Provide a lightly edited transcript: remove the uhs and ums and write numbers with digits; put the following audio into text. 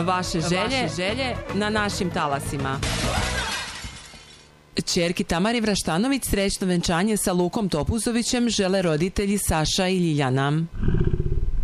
Vaše želje na našim talasima. Ćerki Tamari Vraštanović srećno venčanje sa Lukom Topuzovićem žele roditelji Saša i Ljiljana.